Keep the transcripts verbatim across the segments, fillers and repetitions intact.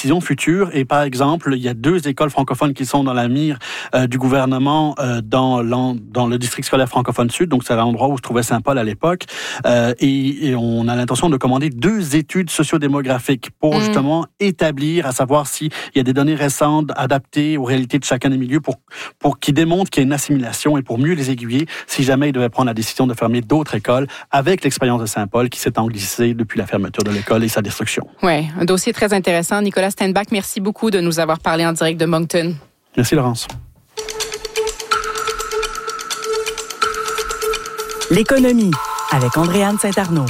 décisions futures. Et par exemple, il y a deux écoles francophones qui sont dans la mire euh, du gouvernement euh, dans, dans le district scolaire francophone sud. Donc, c'est l'endroit où se trouvait Saint-Paul à l'époque. Euh, et, et on a l'intention de commander deux études sociodémographiques pour mmh. justement établir, à savoir s'il y a des données récentes adaptées aux réalités de chacun des milieux pour, pour qui démontrent qu'il y a une assimilation et pour mieux les aiguiller si jamais ils devaient prendre la décision de fermer d'autres écoles avec l'expérience de Saint-Paul qui s'est englissée depuis la fermeture de l'école et sa destruction. Oui, un dossier très intéressant. Nicolas Steinbach, merci beaucoup de nous avoir parlé en direct de Moncton. Merci Laurence. L'économie avec Andréane Saint-Arnaud.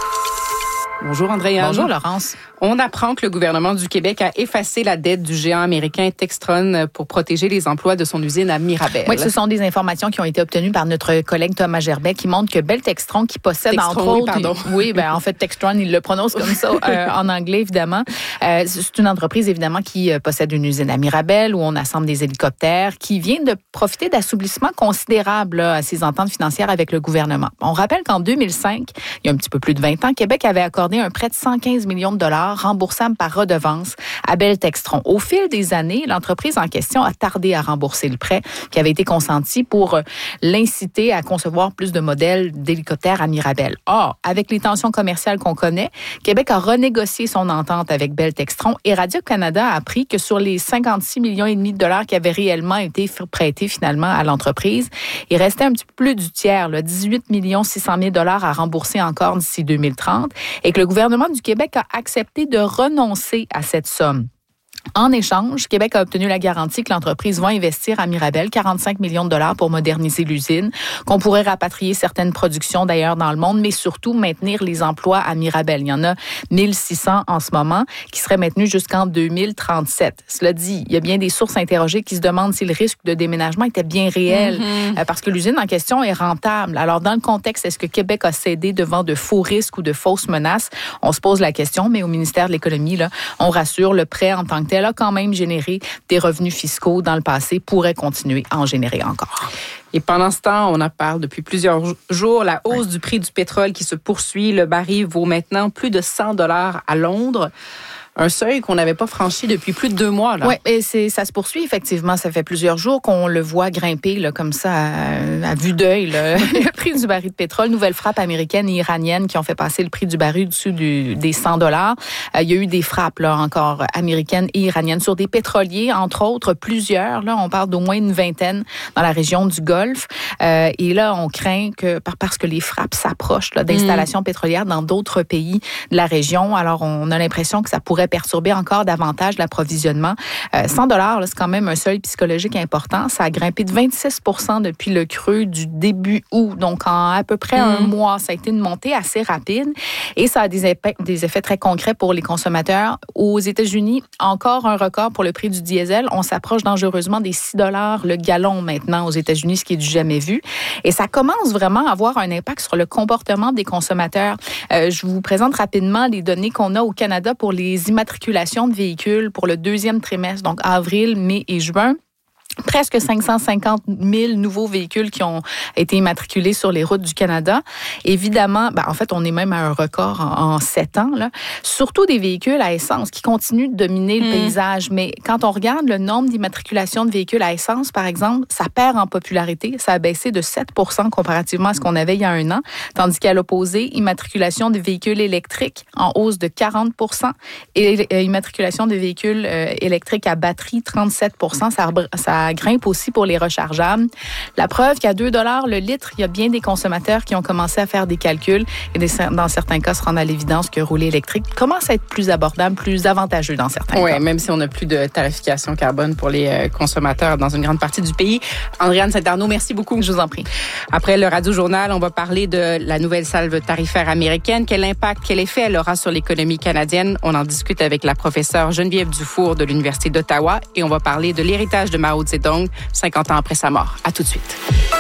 Bonjour Andréane. Bonjour Laurence. On apprend que le gouvernement du Québec a effacé la dette du géant américain Textron pour protéger les emplois de son usine à Mirabel. Oui, ce sont des informations qui ont été obtenues par notre collègue Thomas Gerbet qui montrent que Bell Textron, qui possède Textron, entre autres... Oui, pardon. Oui, ben, en fait, Textron, il le prononce comme ça euh, en anglais, évidemment. Euh, c'est une entreprise, évidemment, qui possède une usine à Mirabel où on assemble des hélicoptères, qui vient de profiter d'assouplissements considérables là, à ses ententes financières avec le gouvernement. On rappelle qu'en deux mille cinq, il y a un petit peu plus de vingt ans, Québec avait accordé un prêt de cent quinze millions de dollars remboursable par redevance à Bell Textron. Au fil des années, l'entreprise en question a tardé à rembourser le prêt qui avait été consenti pour l'inciter à concevoir plus de modèles d'hélicoptères à Mirabel. Or, avec les tensions commerciales qu'on connaît, Québec a renégocié son entente avec Bell Textron et Radio-Canada a appris que sur les cinquante-six millions et demi de dollars qui avaient réellement été prêtés finalement à l'entreprise, il restait un petit peu plus du tiers, là, dix-huit millions six cent mille dollars à rembourser encore d'ici deux mille trente et que le gouvernement du Québec a accepté de renoncer à cette somme. En échange, Québec a obtenu la garantie que l'entreprise va investir à Mirabel quarante-cinq millions de dollars pour moderniser l'usine, qu'on pourrait rapatrier certaines productions d'ailleurs dans le monde, mais surtout maintenir les emplois à Mirabel. Il y en a mille six cents en ce moment qui seraient maintenus jusqu'en deux mille trente-sept. Cela dit, il y a bien des sources interrogées qui se demandent si le risque de déménagement était bien réel, mm-hmm. parce que l'usine en question est rentable. Alors, dans le contexte, est-ce que Québec a cédé devant de faux risques ou de fausses menaces? On se pose la question, mais au ministère de l'Économie, là, on rassure, le prêt en tant que tel a quand même généré des revenus fiscaux dans le passé, pourrait continuer à en générer encore. Et pendant ce temps, on en parle depuis plusieurs jours, la hausse ouais. du prix du pétrole qui se poursuit. Le baril vaut maintenant plus de cent dollars à Londres. Un seuil qu'on n'avait pas franchi depuis plus de deux mois. Oui, et c'est, ça se poursuit effectivement. Ça fait plusieurs jours qu'on le voit grimper là, comme ça, à, à vue d'œil, là, le prix du baril de pétrole. Nouvelle frappe américaine et iranienne qui ont fait passer le prix du baril au-dessus du, des cent dollars. Euh, il y a eu des frappes là, encore américaines et iraniennes sur des pétroliers, entre autres plusieurs. Là, on parle d'au moins une vingtaine dans la région du Golfe. Euh, et là, on craint que, parce que les frappes s'approchent là, d'installations mmh. pétrolières dans d'autres pays de la région, alors on a l'impression que ça pourrait perturber encore davantage l'approvisionnement. Euh, cent dollars, c'est quand même un seuil psychologique important. Ça a grimpé de vingt-six pour cent depuis le creux du début août. Donc, en à peu près mmh. un mois, ça a été une montée assez rapide et ça a des effets, des effets très concrets pour les consommateurs. Aux États-Unis, encore un record pour le prix du diesel. On s'approche dangereusement des six dollars le gallon maintenant aux États-Unis, ce qui est du jamais vu. Et ça commence vraiment à avoir un impact sur le comportement des consommateurs. Euh, je vous présente rapidement les données qu'on a au Canada pour les immatriculations de véhicules pour le deuxième trimestre, donc avril, mai et juin. Presque cinq cent cinquante mille nouveaux véhicules qui ont été immatriculés sur les routes du Canada. Évidemment, ben, en fait, on est même à un record en, en sept ans, là. Surtout des véhicules à essence qui continuent de dominer mmh. le paysage. Mais quand on regarde le nombre d'immatriculations de véhicules à essence, par exemple, ça perd en popularité. Ça a baissé de sept pour cent comparativement à ce qu'on avait il y a un an. Tandis qu'à l'opposé, immatriculation de véhicules électriques en hausse de quarante pour cent et euh, immatriculation de véhicules euh, électriques à batterie, trente-sept pour cent. Ça, ça grimpe aussi pour les rechargeables. La preuve qu'à deux dollars le litre, il y a bien des consommateurs qui ont commencé à faire des calculs et des, dans certains cas se rendre à l'évidence que rouler électrique commence à être plus abordable, plus avantageux dans certains ouais, cas. Oui, même si on n'a plus de tarification carbone pour les consommateurs dans une grande partie du pays. Andréane Saint-Arnaud, merci beaucoup. Je vous en prie. Après le Radio-Journal, on va parler de la nouvelle salve tarifaire américaine. Quel impact, quel effet elle aura sur l'économie canadienne? On en discute avec la professeure Geneviève Dufour de l'Université d'Ottawa et on va parler de l'héritage de Mao Zedong, cinquante ans après sa mort. À tout de suite.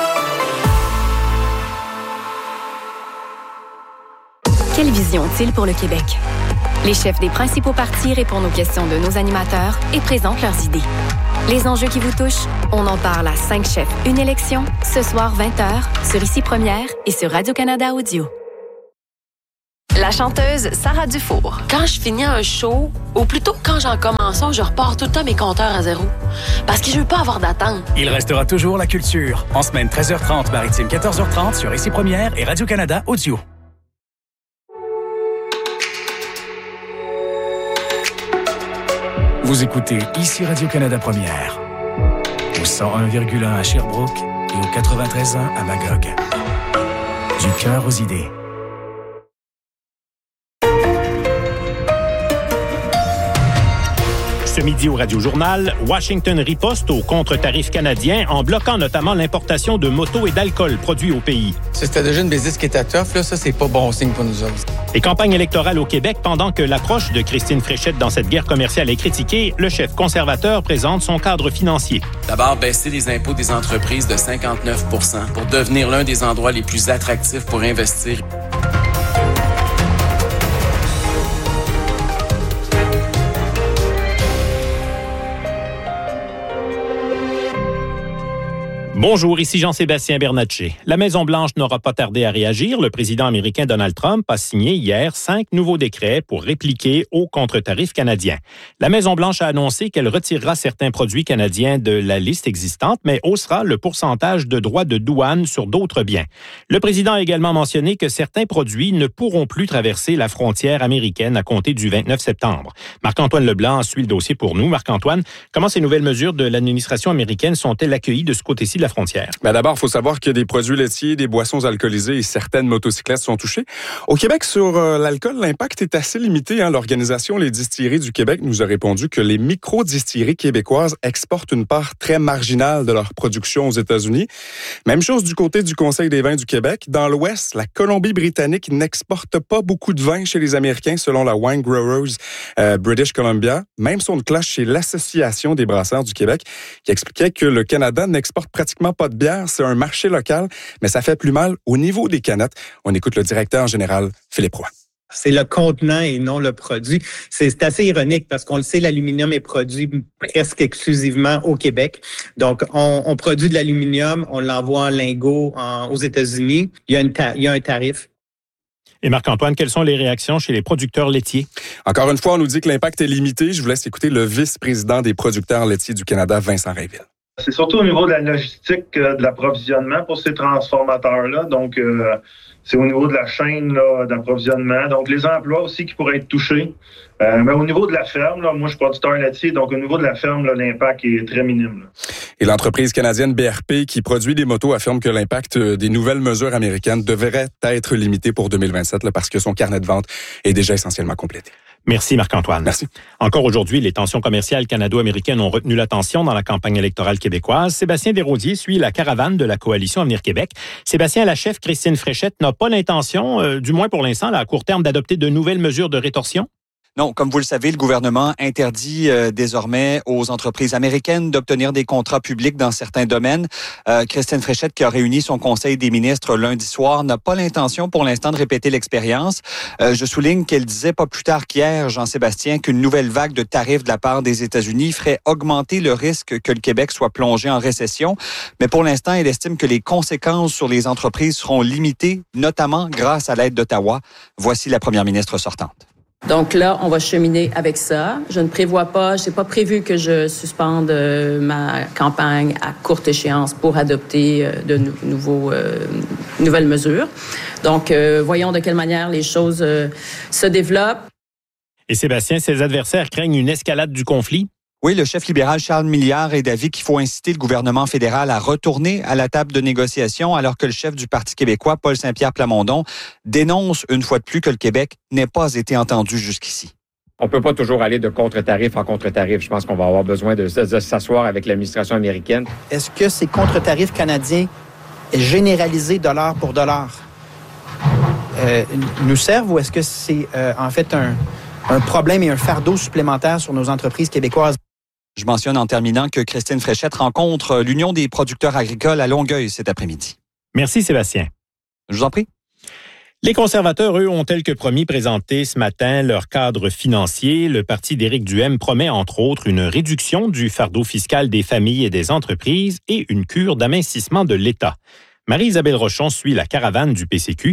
Quelle vision ont-ils pour le Québec? Les chefs des principaux partis répondent aux questions de nos animateurs et présentent leurs idées. Les enjeux qui vous touchent, on en parle à cinq chefs, une élection, ce soir vingt heures, sur Ici Première et sur Radio-Canada Audio. La chanteuse Sarah Dufour. Quand je finis un show, ou plutôt quand j'en commence un, je repars tout le temps mes compteurs à zéro. Parce que je veux pas avoir d'attente. Il restera toujours la culture. En semaine treize heures trente, maritime quatorze heures trente sur Ici Première et Radio-Canada Audio. Vous écoutez Ici Radio-Canada Première. Au cent un virgule un à Sherbrooke et au quatre-vingt-treize virgule un à Magog. Du cœur aux idées. Ce midi au Radio-Journal, Washington riposte aux contre-tarifs canadiens en bloquant notamment l'importation de motos et d'alcool produits au pays. C'était déjà une business qui était tough, là, ça, c'est pas bon signe pour nous autres. Les campagnes électorales au Québec, pendant que l'approche de Christine Fréchette dans cette guerre commerciale est critiquée, le chef conservateur présente son cadre financier. D'abord, baisser les impôts des entreprises de cinquante-neuf pour cent pour devenir l'un des endroits les plus attractifs pour investir. Bonjour, ici Jean-Sébastien Bernatchez. La Maison-Blanche n'aura pas tardé à réagir. Le président américain Donald Trump a signé hier cinq nouveaux décrets pour répliquer aux contre-tarifs canadiens. La Maison-Blanche a annoncé qu'elle retirera certains produits canadiens de la liste existante, mais haussera le pourcentage de droits de douane sur d'autres biens. Le président a également mentionné que certains produits ne pourront plus traverser la frontière américaine à compter du vingt-neuf septembre. Marc-Antoine Leblanc suit le dossier pour nous. Marc-Antoine, comment ces nouvelles mesures de l'administration américaine sont-elles accueillies de ce côté-ci de la frontière? Ben d'abord, il faut savoir que des produits laitiers, des boissons alcoolisées et certaines motocyclettes sont touchés. Au Québec, sur euh, l'alcool, l'impact est assez limité. Hein. L'Organisation Les Distilleries du Québec nous a répondu que les micro-distilleries québécoises exportent une part très marginale de leur production aux États-Unis. Même chose du côté du Conseil des vins du Québec. Dans l'Ouest, la Colombie-Britannique n'exporte pas beaucoup de vin chez les Américains, selon la Wine Growers euh, British Columbia. Même son de cloche chez l'Association des brasseurs du Québec, qui expliquait que le Canada n'exporte pratiquement pas de bière, c'est un marché local, mais ça fait plus mal au niveau des canettes. On écoute le directeur général, Philippe Roy. C'est le contenant et non le produit. C'est, c'est assez ironique parce qu'on le sait, l'aluminium est produit presque exclusivement au Québec. Donc, on, on produit de l'aluminium, on l'envoie en lingots en, aux États-Unis. Il y a, une ta- il y a un tarif. Et Marc-Antoine, quelles sont les réactions chez les producteurs laitiers? Encore une fois, on nous dit que l'impact est limité. Je vous laisse écouter le vice-président des producteurs laitiers du Canada, Vincent Rainville. C'est surtout au niveau de la logistique euh, de l'approvisionnement pour ces transformateurs-là. Donc, euh, c'est au niveau de la chaîne là, d'approvisionnement. Donc, les emplois aussi qui pourraient être touchés. Euh, mais au niveau de la ferme, là, moi, je suis producteur laitier, donc au niveau de la ferme, là, l'impact est très minime. Là. Et l'entreprise canadienne B R P, qui produit des motos, affirme que l'impact des nouvelles mesures américaines devrait être limité pour deux mille vingt-sept là, parce que son carnet de vente est déjà essentiellement complété. Merci Marc-Antoine. Merci. Encore aujourd'hui, les tensions commerciales canado-américaines ont retenu l'attention dans la campagne électorale québécoise. Sébastien Desrosiers suit la caravane de la coalition Avenir Québec. Sébastien, la chef Christine Fréchette n'a pas l'intention, euh, du moins pour l'instant, là, à court terme, d'adopter de nouvelles mesures de rétorsion? Non, comme vous le savez, le gouvernement interdit euh, désormais aux entreprises américaines d'obtenir des contrats publics dans certains domaines. Euh, Christine Fréchette, qui a réuni son conseil des ministres lundi soir, n'a pas l'intention pour l'instant de répéter l'expérience. Euh, je souligne qu'elle disait pas plus tard qu'hier, Jean-Sébastien, qu'une nouvelle vague de tarifs de la part des États-Unis ferait augmenter le risque que le Québec soit plongé en récession. Mais pour l'instant, elle estime que les conséquences sur les entreprises seront limitées, notamment grâce à l'aide d'Ottawa. Voici la première ministre sortante. Donc là, on va cheminer avec ça. Je ne prévois pas, je n'ai pas prévu que je suspende euh, ma campagne à courte échéance pour adopter euh, de nou- nouveaux, euh, nouvelles mesures. Donc, euh, voyons de quelle manière les choses euh, se développent. Et Sébastien, ses adversaires craignent une escalade du conflit? Oui, le chef libéral Charles Milliard est d'avis qu'il faut inciter le gouvernement fédéral à retourner à la table de négociation, alors que le chef du Parti québécois, Paul Saint-Pierre Plamondon, dénonce une fois de plus que le Québec n'ait pas été entendu jusqu'ici. On ne peut pas toujours aller de contre-tarif en contre-tarif. Je pense qu'on va avoir besoin de, de s'asseoir avec l'administration américaine. Est-ce que ces contre-tarifs canadiens généralisés dollar pour dollar euh, nous servent ou est-ce que c'est euh, en fait un, un problème et un fardeau supplémentaire sur nos entreprises québécoises? Je mentionne en terminant que Christine Fréchette rencontre l'Union des producteurs agricoles à Longueuil cet après-midi. Merci Sébastien. Je vous en prie. Les conservateurs, eux, ont tel que promis présenté ce matin leur cadre financier. Le parti d'Éric Duhaime promet, entre autres, une réduction du fardeau fiscal des familles et des entreprises et une cure d'amincissement de l'État. Marie-Isabelle Rochon suit la caravane du P C Q.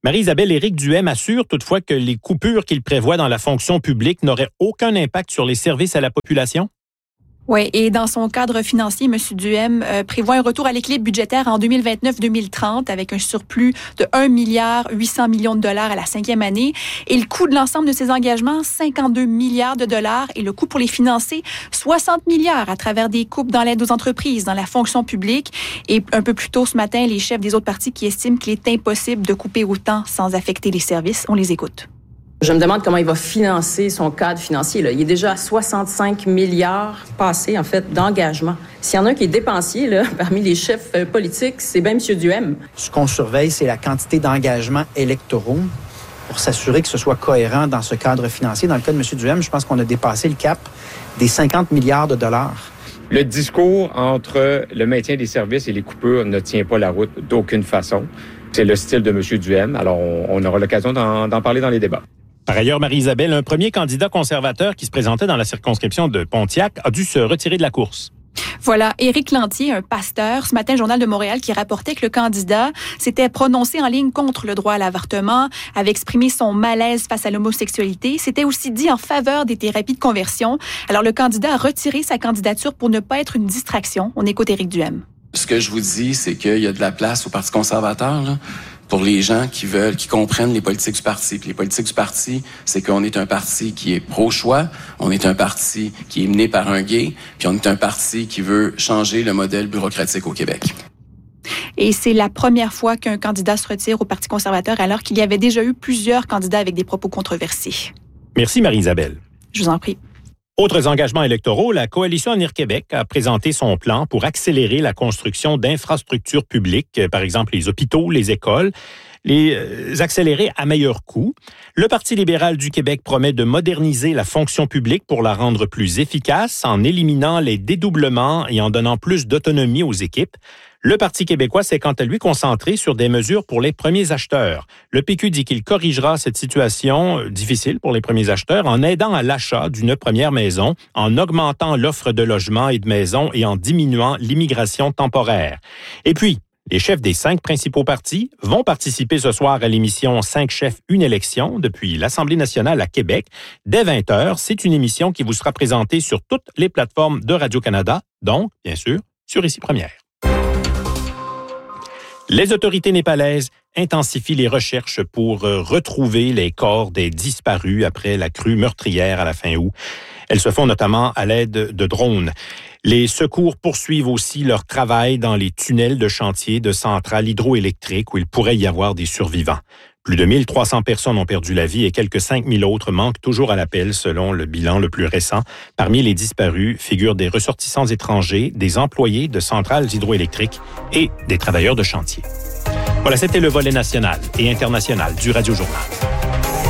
Marie-Isabelle, Éric Duhem assure toutefois que les coupures qu'il prévoit dans la fonction publique n'auraient aucun impact sur les services à la population? Oui, et dans son cadre financier, M. Duhem euh, prévoit un retour à l'équilibre budgétaire en deux mille vingt-neuf deux mille trente avec un surplus de un milliard huit cents millions de dollars à la cinquième année. Et le coût de l'ensemble de ces engagements, cinquante-deux milliards de dollars. Et le coût pour les financer, soixante milliards à travers des coupes dans l'aide aux entreprises, dans la fonction publique. Et un peu plus tôt ce matin, les chefs des autres partis qui estiment qu'il est impossible de couper autant sans affecter les services. On les écoute. Je me demande comment il va financer son cadre financier. Là. Il est déjà à soixante-cinq milliards passés, en fait, d'engagement. S'il y en a un qui est dépensier, là, parmi les chefs euh, politiques, c'est bien M. Duhem. Ce qu'on surveille, c'est la quantité d'engagements électoraux pour s'assurer que ce soit cohérent dans ce cadre financier. Dans le cas de M. Duhem, je pense qu'on a dépassé le cap des cinquante milliards de dollars. Le discours entre le maintien des services et les coupures ne tient pas la route d'aucune façon. C'est le style de M. Duhem. Alors, on, on aura l'occasion d'en, d'en parler dans les débats. Par ailleurs, Marie-Isabelle, un premier candidat conservateur qui se présentait dans la circonscription de Pontiac a dû se retirer de la course. Voilà, Éric Lantier, un pasteur, ce matin, Journal de Montréal, qui rapportait que le candidat s'était prononcé en ligne contre le droit à l'avortement, avait exprimé son malaise face à l'homosexualité, s'était aussi dit en faveur des thérapies de conversion. Alors, le candidat a retiré sa candidature pour ne pas être une distraction. On écoute Éric Duhem. Ce que je vous dis, c'est qu'il y a de la place au Parti conservateur, là, pour les gens qui veulent, qui comprennent les politiques du parti. Puis les politiques du parti, c'est qu'on est un parti qui est pro-choix, on est un parti qui est mené par un gay, puis on est un parti qui veut changer le modèle bureaucratique au Québec. Et c'est la première fois qu'un candidat se retire au Parti conservateur, alors qu'il y avait déjà eu plusieurs candidats avec des propos controversés. Merci Marie-Isabelle. Je vous en prie. Autres engagements électoraux, la Coalition Avenir Québec a présenté son plan pour accélérer la construction d'infrastructures publiques, par exemple les hôpitaux, les écoles, les accélérer à meilleur coût. Le Parti libéral du Québec promet de moderniser la fonction publique pour la rendre plus efficace en éliminant les dédoublements et en donnant plus d'autonomie aux équipes. Le Parti québécois s'est quant à lui concentré sur des mesures pour les premiers acheteurs. Le P Q dit qu'il corrigera cette situation difficile pour les premiers acheteurs en aidant à l'achat d'une première maison, en augmentant l'offre de logements et de maisons et en diminuant l'immigration temporaire. Et puis, les chefs des cinq principaux partis vont participer ce soir à l'émission Cinq chefs, une élection depuis l'Assemblée nationale à Québec. Dès vingt heures, c'est une émission qui vous sera présentée sur toutes les plateformes de Radio-Canada, donc, bien sûr, sur Ici Première. Les autorités népalaises intensifient les recherches pour retrouver les corps des disparus après la crue meurtrière à la fin août. Elles se font notamment à l'aide de drones. Les secours poursuivent aussi leur travail dans les tunnels de chantier de centrales hydroélectriques où il pourrait y avoir des survivants. Plus de mille trois cents personnes ont perdu la vie et quelques cinq mille autres manquent toujours à l'appel selon le bilan le plus récent. Parmi les disparus figurent des ressortissants étrangers, des employés de centrales hydroélectriques et des travailleurs de chantier. Voilà, c'était le volet national et international du Radio Journal.